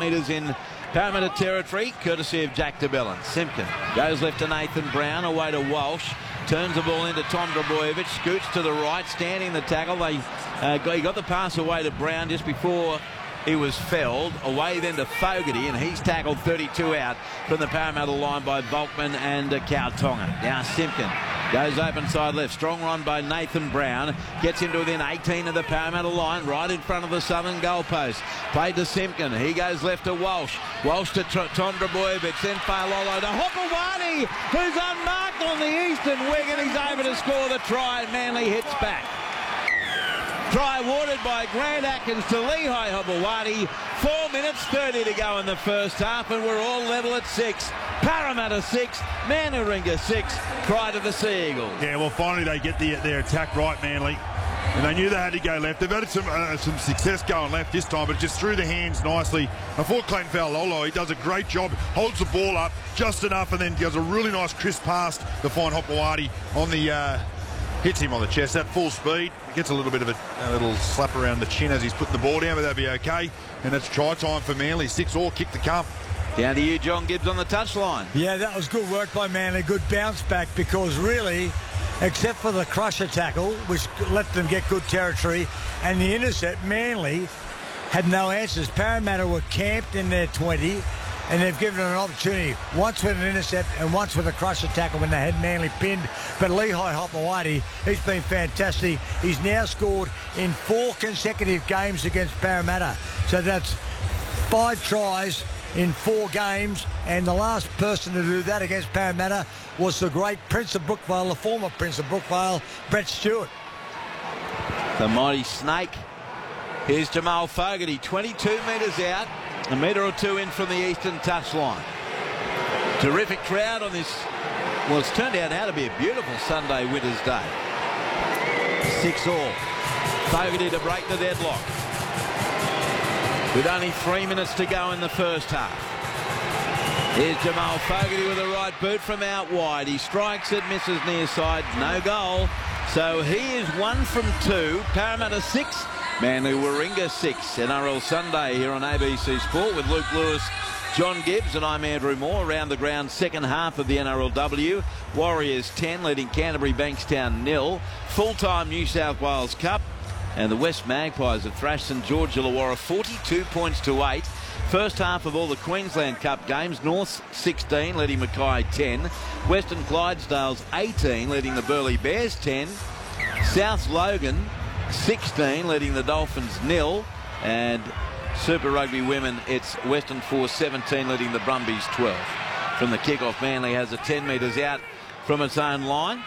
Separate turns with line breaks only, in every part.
metres in Parramatta territory, courtesy of Jack de Belin. Simpkin goes left to Nathan Brown, away to Walsh. Turns the ball into Tom Trbojevic, scoots to the right, standing the tackle. He got the pass away to Brown just before he was felled. Away then to Fogarty, and he's tackled 32 out from the Parramatta line by Volkman and Kautonga. Now Simpkin goes open side left. Strong run by Nathan Brown. Gets into within 18 of the Parramatta line, right in front of the southern goalpost. Played to Simpkin. He goes left to Walsh. Walsh to Tom Trbojevic. Then Failolo to Hopewadi, who's unmarked on the eastern wing, and he's over to score the try, and Manly hits back. Try awarded by Grant Atkins to Lehigh Hopewadi. 4 minutes 30 to go in the first half, and we're all level at 6. Parramatta 6, Manuringa 6. Try to the Sea Eagles.
Yeah, well, finally they get their attack right, Manly. And they knew they had to go left. They've had some success going left this time, but just through the hands nicely. And for Clayton Failolo, he does a great job, holds the ball up just enough, and then does a really nice crisp pass to find Hopewadi on the... hits him on the chest at full speed. Gets a little bit of a little slap around the chin as he's putting the ball down, but that'll be okay. And that's try time for Manly. 6-all, kick to come.
Down to you, John Gibbs, on the touchline.
Yeah, that was good work by Manly. Good bounce back, because really, except for the crusher tackle, which let them get good territory, and the intercept, Manly had no answers. Parramatta were camped in their 20, and they've given them an opportunity, once with an intercept and once with a crusher tackle when they had Manly pinned. But Lehigh Hopewadi, he's been fantastic. He's now scored in 4 consecutive games against Parramatta. So that's 5 tries in 4 games, and the last person to do that against Parramatta was the great Prince of Brookvale, the former Prince of Brookvale, Brett Stewart.
The mighty snake. Here's Jamal Fogarty, 22 metres out, a metre or 2 in from the eastern touchline. Terrific crowd on this, well, it's turned out how to be a beautiful Sunday winter's day. 6-all. Fogarty to break the deadlock, with only 3 minutes to go in the first half. Here's Jamal Fogarty with a right boot from out wide. He strikes it, misses near side, no goal. So he is 1 from 2. Parramatta 6, Manly Warringah 6. NRL Sunday here on ABC Sport with Luke Lewis, John Gibbs, and I'm Andrew Moore. Around the ground, second half of the NRLW. Warriors 10, leading Canterbury Bankstown 0. Full-time New South Wales Cup. And the West Magpies have thrashed St George Illawarra 42 points to 8. First half of all the Queensland Cup games, North 16, leading Mackay 10. Western Clydesdales 18, leading the Burleigh Bears 10. South Logan 16, leading the Dolphins 0. And Super Rugby Women, it's Western Force 17, leading the Brumbies 12. From the kickoff, Manly has a 10 metres out from its own line.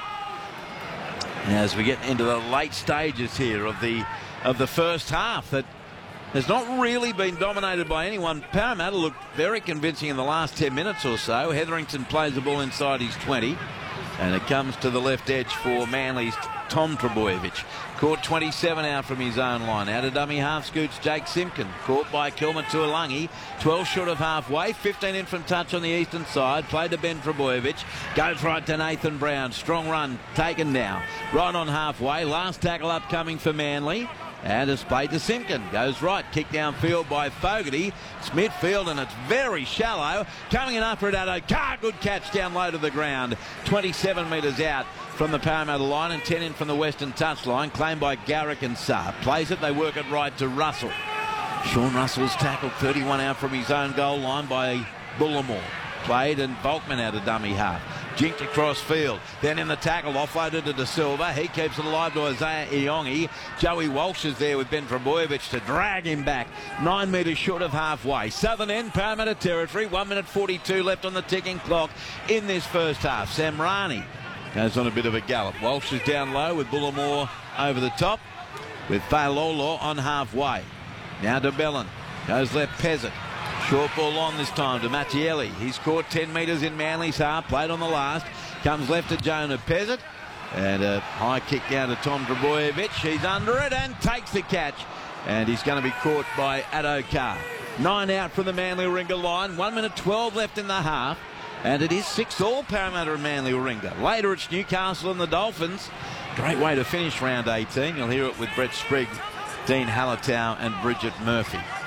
As we get into the late stages here of the first half, that has not really been dominated by anyone. Parramatta looked very convincing in the last 10 minutes or so. Hetherington plays the ball inside his 20, and it comes to the left edge for Manly's Tom Trbojevic. Caught 27 out from his own line. Out of dummy half scoots Jake Simpkin. Caught by Kilmer Tuolangi. 12 short of halfway. 15 in from touch on the eastern side. Played to Ben Trbojevic. Goes right to Nathan Brown. Strong run taken now. Right on halfway. Last tackle upcoming for Manly. And it's played to Simpkin. Goes right. Kick downfield by Fogarty. It's midfield and it's very shallow. Coming in after it at Addo-Carr. Good catch down low to the ground. 27 metres out from the Parramatta line and 10 in from the western touchline. Claimed by Garrick and Saab. Plays it. They work it right to Russell. Sean Russell's tackled 31 out from his own goal line by Bullimore. Played and Volkman out of dummy half. Jinked across field. Then in the tackle, offloaded to De Silva. He keeps it alive to Isaiah Iongi. Joey Walsh is there with Ben Trbojevic to drag him back. 9 metres short of halfway. Southern end, Parramatta territory. 1 minute 42 left on the ticking clock in this first half. Samrani goes on a bit of a gallop. Walsh is down low with Bullimore over the top, with Failolo on halfway. Now to Bellin. Goes left, Pezzett. Short ball on this time to Mattielli. He's caught 10 metres in Manly's half. Played on the last. Comes left to Jonah Pezzett. And a high kick down to Tom Trbojevic. He's under it and takes the catch. And he's going to be caught by Addo-Carr. 9 out from the Manly Warringah line. 1 minute 12 left in the half. And it is 6-all Parramatta and Manly Warringah. Later it's Newcastle and the Dolphins. Great way to finish round 18. You'll hear it with Brett Sprigg, Dean Hallertau and Bridget Murphy.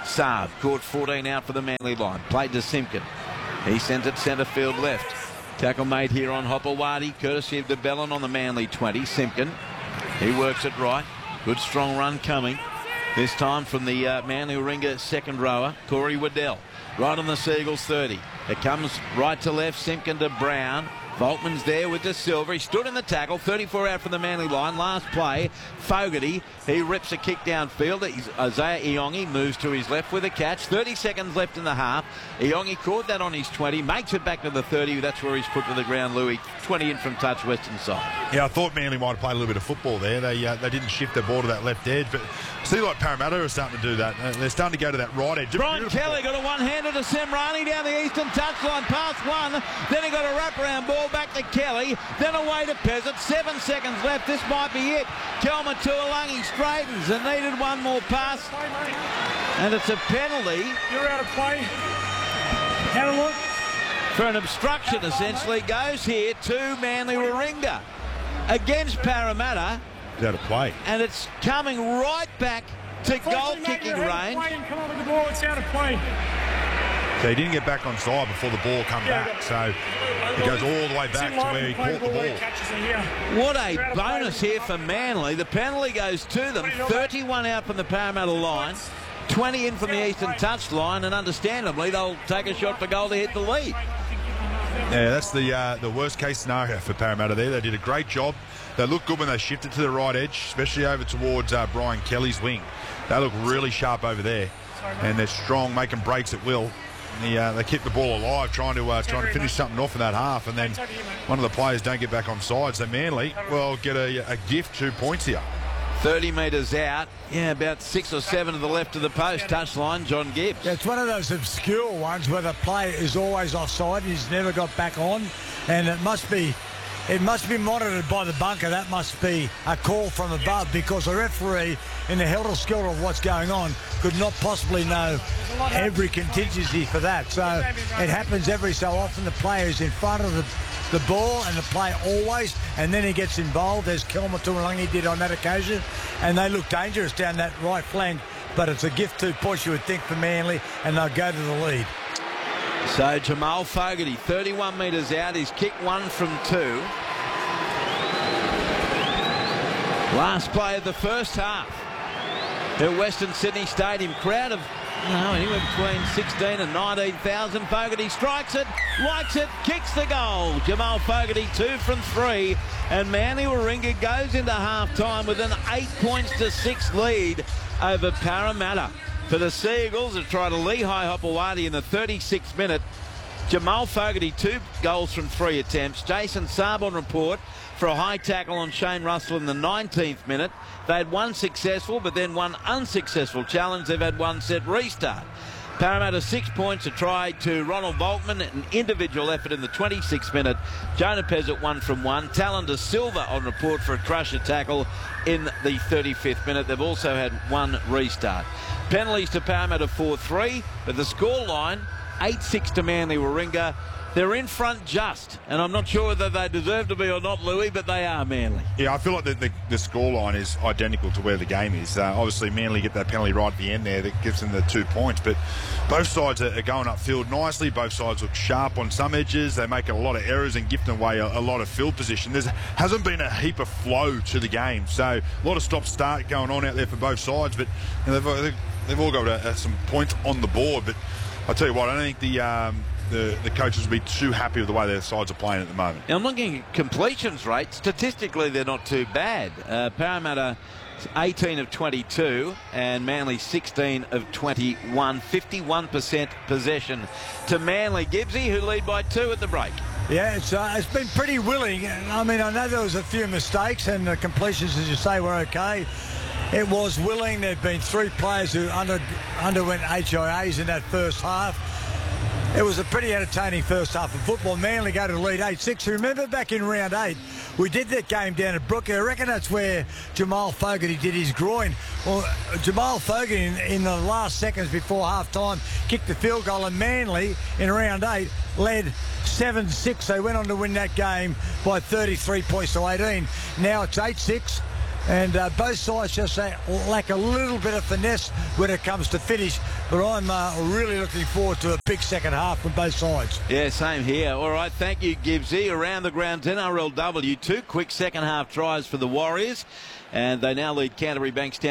Saab caught 14 out for the Manly line. Played to Simpkin. He sent it centre field left. Tackle made here on Hopewadi, courtesy of DeBellin on the Manly 20. Simpkin, he works it right. Good strong run coming. This time from the Manly Warringah second rower, Corey Waddell. Right on the Seagulls 30. It comes right to left, Simpkin to Brown. Volkman's there with De Silva. He stood in the tackle, 34 out from the Manly line. Last play, Fogarty, he rips a kick downfield. Isaiah Iongi moves to his left with a catch. 30 seconds left in the half. Iongi caught that on his 20, makes it back to the 30. That's where he's put to the ground, Louis. 20 in from touch, western side.
Yeah, I thought Manly might have played a little bit of football there. They didn't shift their ball to that left edge, but see, like Parramatta are starting to do that. They're starting to go to that right edge.
Brian Kelly got a one-hander to Semrani down the eastern touchline, past one. Then he got a wraparound ball back to Kelly. Then away to Peasant. 7 seconds left. This might be it. Kelma Tuolangi straightens and needed one more pass. And it's a penalty.
You're out of play. Have a look.
For an obstruction, essentially, goes here to Manly Warringah against Parramatta.
He's out of play.
And it's coming right back to goal-kicking range.
Come on with the ball. It's out of play.
So he didn't get back on side before the ball come back. So he goes all the way back to where he caught the ball.
What a bonus here for Manly. The penalty goes to them. 31 out from the Parramatta line. 20 in from the eastern touchline, and understandably they'll take a shot for goal to hit the lead.
Yeah, that's the worst case scenario for Parramatta there. They did a great job. They looked good when they shifted to the right edge, especially over towards Brian Kelly's wing. They look really sharp over there, and they're strong, making breaks at will. They keep the ball alive, trying to finish something off in that half, and then one of the players don't get back on side. So Manly, well, get a gift, 2 points here.
30 metres out. Yeah, about 6 or 7 to the left of the post touchline, John Gibbs.
Yeah, it's one of those obscure ones where the player is always offside. He's never got back on, and it must be monitored by the bunker. That must be a call from above, because the referee, in the helter-skelter of what's going on, could not possibly know every contingency for that. So it happens every so often. The player is in front of the ball, and the play always, and then he gets involved, as Kelma Tuolangi did on that occasion, and they look dangerous down that right flank. But it's a gift 2 points, you would think, for Manly, and they'll go to the lead.
So Jamal Fogarty, 31 metres out. He's kicked 1 from 2. Last play of the first half at Western Sydney Stadium. Crowd of anywhere between 16 and 19,000. Fogarty strikes it, likes it, kicks the goal. Jamal Fogarty 2 from 3, and Manly Warringah goes into half-time with an 8-6 lead over Parramatta. For the Seagulls, they try to Lehigh Hopewadi in the 36th minute. Jamal Fogarty 2 goals from 3 attempts. Jason Saab on report for a high tackle on Shane Russell in the 19th minute. They had one successful but then one unsuccessful challenge. They've had one set restart. Parramatta 6 points, a try to Ronald Volkman, an individual effort in the 26th minute. Jonah Pezzett 1 from 1. Talon De Silva on report for a crusher tackle in the 35th minute. They've also had one restart. Penalties to Parramatta 4-3, but the scoreline 8-6 to Manly Warringah. They're in front just, and I'm not sure whether they deserve to be or not, Louis, but they are Manly.
Yeah, I feel like the scoreline is identical to where the game is. Obviously, Manly get that penalty right at the end there that gives them the 2 points, but both sides are going upfield nicely. Both sides look sharp on some edges. They make a lot of errors and give away a lot of field position. There hasn't been a heap of flow to the game, so a lot of stop-start going on out there for both sides, but they've all got some points on the board. But I'll tell you what, I don't think the coaches will be too happy with the way their sides are playing at the moment.
Now, I'm looking at completions rate. Statistically, they're not too bad. Parramatta 18 of 22 and Manly 16 of 21. 51% possession to Manly. Gibbsy, who lead by 2 at the break.
Yeah, it's been pretty willing. I mean, I know there was a few mistakes, and the completions, as you say, were okay. It was willing. There have been 3 players who underwent HIAs in that first half. It was a pretty entertaining first half of football. Manly go to lead 8-6. Remember back in round 8, we did that game down at Brooke. I reckon that's where Jamal Fogarty did his groin. Well, Jamal Fogarty in the last seconds before half-time kicked the field goal, and Manly in round 8 led 7-6. They went on to win that game by 33 points to 18. Now it's 8-6. And both sides just lack a little bit of finesse when it comes to finish. But I'm really looking forward to a big second half from both sides.
Yeah, same here. All right, thank you, Gibbsy. Around the grounds, NRLW, 2 quick second half tries for the Warriors. And they now lead Canterbury Bankstown